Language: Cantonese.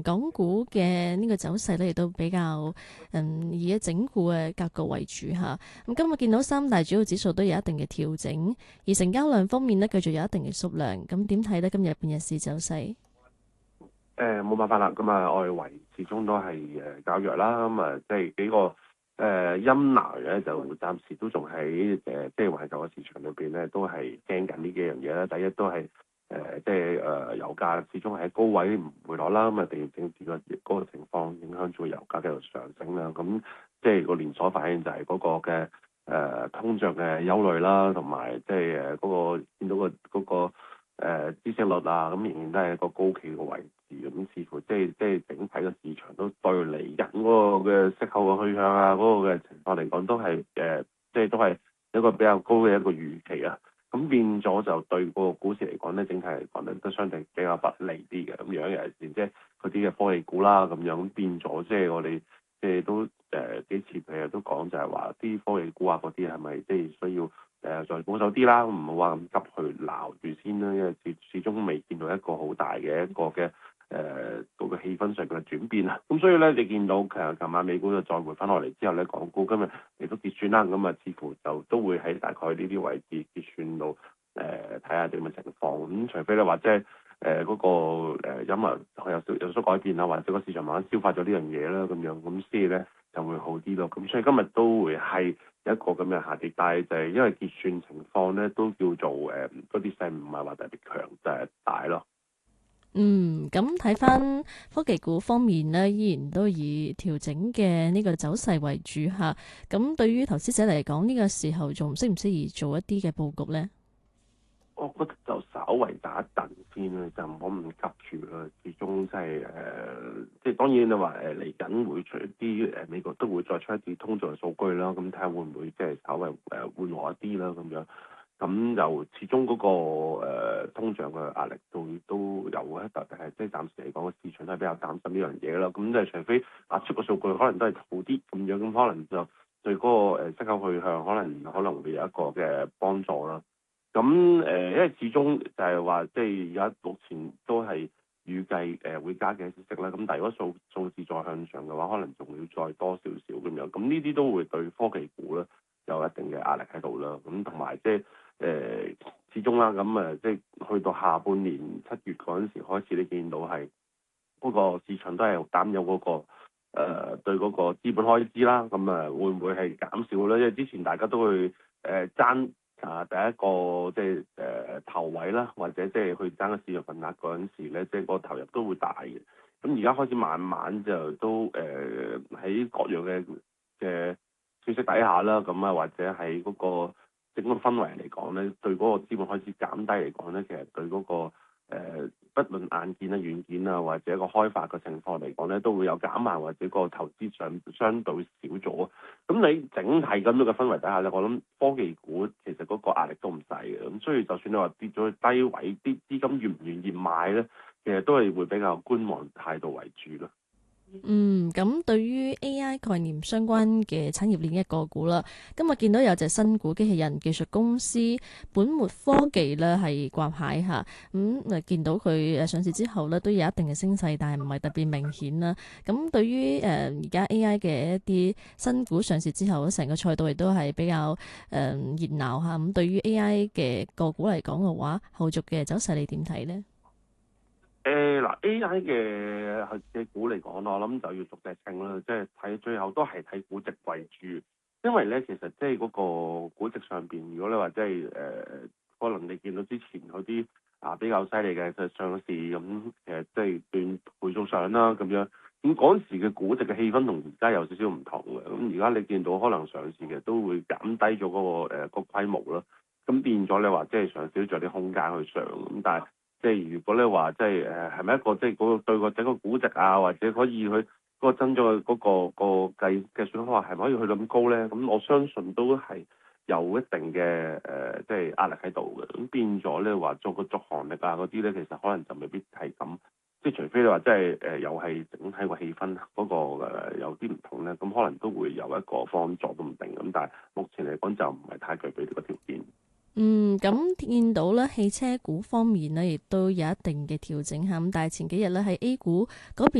港股嘅呢個走勢咧，亦都比較以一整固嘅格局為主嚇。咁今日見到三大主要指數都有一定嘅調整，而成交量方面咧，繼續有一定嘅縮量。咁點睇咧？今日半日市走勢？ 冇辦法啦，咁啊外圍始終都係較弱啦，咁啊即係幾個陰霾咧，就暫時都仲喺即係環球嘅市場裏邊咧，都係驚緊呢幾樣嘢啦。第一都係即係油價始終喺高位唔回落啦，咁啊地緣政治嗰個情況影響咗油價繼續上升啦。咁即係個連鎖反應就係嗰個嘅通脹嘅憂慮啦，同埋即係嗰個見到嗰個孳息率啊，咁仍然都係一個高企嘅位置。咁似乎即係整體嘅市場都對嚟緊嗰個嘅息口嘅去向啊，嗰個嘅情況嚟講都係即係都係一個比較高嘅一個預期啊。咁變咗就對個股市嚟講咧，整體嚟講咧都相對比較不利啲嘅咁樣，尤其是即係嗰啲嘅科技股啦咁樣，咁變咗即係我哋即係都幾次譬如都講就係話啲科技股啊嗰啲係咪即係需要再保守啲啦，唔好話咁急去撈住先啦，因為始終未見到一個好大嘅一個嘅嗰個氣氛上嘅轉變啊。咁所以咧，你見到其實琴晚美股就再回翻落嚟之後咧，港股今日亦都結算啦，咁啊似乎就都會喺大概呢啲位置結算到睇下點嘅情況。咁除非你話即係嗰個陰霾有所改變啊，或者個市場慢慢消化咗呢樣嘢啦，咁樣咁先咧就會好啲咯。咁所以今日都會係一個咁嘅下跌，但係就係因為結算情況咧都叫做嗰啲勢唔係話特別強，就係大咯。 咁睇翻科技股方面呢，依然都以調整嘅呢個走勢為主嚇。咁對於投資者嚟講，呢個時候仲適唔適宜做一啲嘅佈局呢？ 我覺得就稍為打一陣先啦，就唔好咁急住啦。始終即係即係當然你話嚟緊會出一啲美國都會再出一啲通脹數據啦，咁睇下會唔會即係稍微緩和一啲啦咁樣。咁就始終嗰個通脹嘅壓力都有啊，特別係即係暫時嚟講，個市場都係比較擔心呢樣嘢啦。咁即係除非出個數據可能都係好啲咁樣，咁可能就對嗰個息口去向可能會有一個嘅幫助啦。咁因為始終就係話，即係而家目前都係預計會加幾次息啦。咁但係如果數字再向上嘅話，可能仲要再多少少咁樣。咁呢啲都會對科技股咧有一定嘅壓力喺度啦。咁同埋即係始終啦，咁即係去到下半年7月嗰陣時開始，你見到係嗰個市場都係擔憂嗰個對嗰個資本開支啦。咁會唔會係減少咧？因為之前大家都會爭。第一個即係頭位啦，或者即係去爭個市場份額嗰陣時咧，即係個投入都會大嘅。咁而家開始慢慢就都喺各樣嘅消息底下啦，咁或者喺嗰個整個氛圍嚟講咧，對嗰個資本開支減低嚟講咧，其實對嗰個不論硬件啊、軟件啊，或者個開發嘅情況嚟講咧，都會有減慢或者個投資上相對少咗。咁你整體咁樣嘅氛圍底下咧，我諗科技股其實嗰個壓力都唔細嘅。咁所以就算你話跌咗去低位，啲資金願唔願意買咧，其實都係會比較觀望態度為主咯。 咁對於 AI 概念相關嘅產業鏈嘅個股啦，今日見到有隻新股機器人技術公司本末科技咧係掛牌嚇，見到佢上市之後咧都有一定嘅升勢，但係唔係特別明顯啦。咁對於而家 AI 嘅一啲新股上市之後，成個賽道亦都係比較熱鬧嚇。咁對於 AI 嘅個股嚟講嘅話，後續嘅走勢你點睇呢？ AI 嘅股嚟講，我諗就要逐隻稱啦，即係睇最後都係睇估值為主，因為咧其實即係嗰個估值上邊，如果你話即係可能你見到之前嗰啲比較犀利嘅就上市咁，其實即係斷倍數上啦咁樣，咁嗰陣時嘅估值嘅氣氛同而家有少少唔同嘅，咁而家你見到可能上市嘅都會減低咗嗰個規模啦，咁變咗你話即係上少咗啲空間去上，咁但係。即係如果你話即係係咪一個即係嗰個對個整個估值啊，或者可以去嗰個增長嘅嗰個計算方法係咪可以去咁高咧？咁我相信都係有一定嘅即係壓力喺度嘅。咁變咗咧話做個續航力啊嗰啲咧，其實可能就未必係咁。即係除非你話即係又係整體個氣氛嗰個有啲唔同咧，咁可能都會有一個幫助都唔定。咁但係目前嚟講就唔係太具備呢個條件。 咁見到咧汽車股方面咧，亦都有一定嘅調整嚇。咁但係前幾日咧喺 A 股嗰邊